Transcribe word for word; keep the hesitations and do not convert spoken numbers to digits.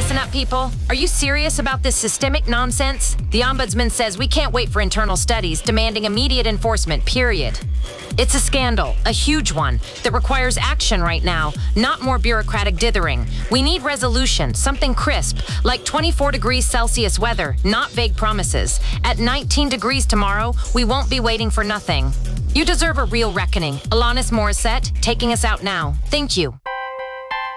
Listen up, people. Are you serious about this systemic nonsense? The Ombudsman says we can't wait for internal studies, demanding immediate enforcement, period. It's a scandal, a huge one, that requires action right now, not more bureaucratic dithering. We need resolution, something crisp, like twenty-four degrees Celsius weather, not vague promises. At nineteen degrees tomorrow, we won't be waiting for nothing. You deserve a real reckoning. Alanis Morissette, taking us out now. Thank you.